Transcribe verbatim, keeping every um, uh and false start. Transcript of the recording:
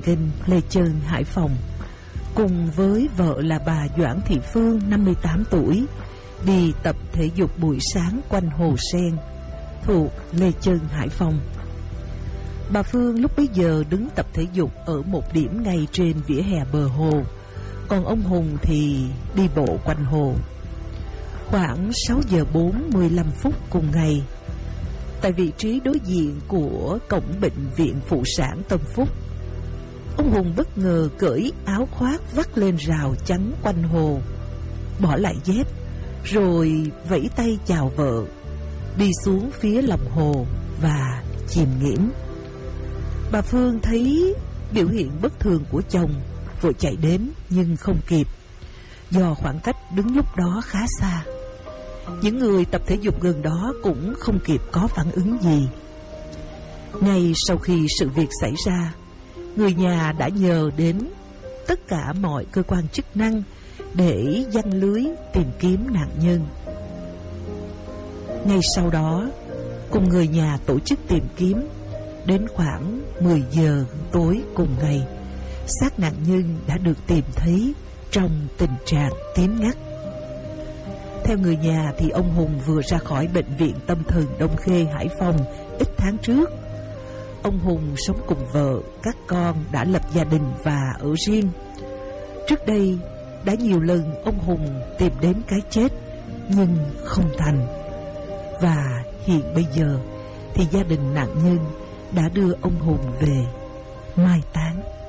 Kinh, Lê Chân, Hải Phòng, cùng với vợ là bà Doãn Thị Phương, năm mươi tám tuổi, đi tập thể dục buổi sáng quanh Hồ Sen, thuộc Lê Chân, Hải Phòng. Bà Phương lúc bấy giờ đứng tập thể dục ở một điểm ngay trên vỉa hè bờ hồ, còn ông Hùng thì đi bộ quanh hồ. Khoảng sáu giờ bốn mươi lăm phút cùng ngày, tại vị trí đối diện của cổng bệnh viện phụ sản Tâm Phúc, ông Hùng bất ngờ cởi áo khoác vắt lên rào chắn quanh hồ, bỏ lại dép, rồi vẫy tay chào vợ, đi xuống phía lòng hồ và chìm nghiễm. Bà Phương thấy biểu hiện bất thường của chồng, vội chạy đến nhưng không kịp, do khoảng cách đứng lúc đó khá xa. Những người tập thể dục gần đó cũng không kịp có phản ứng gì. Ngay sau khi sự việc xảy ra, người nhà đã nhờ đến tất cả mọi cơ quan chức năng để giăng lưới tìm kiếm nạn nhân. Ngay sau đó, cùng người nhà tổ chức tìm kiếm. Đến khoảng mười giờ tối cùng ngày, xác nạn nhân đã được tìm thấy trong tình trạng tím ngắt. Theo người nhà thì ông Hùng vừa ra khỏi bệnh viện tâm thần Đông Khê, Hải Phòng ít tháng trước. Ông Hùng sống cùng vợ, các con, đã lập gia đình và ở riêng. Trước đây đã nhiều lần ông Hùng tìm đến cái chết nhưng không thành. Và hiện bây giờ thì gia đình nạn nhân đã đưa ông Hùng về mai táng.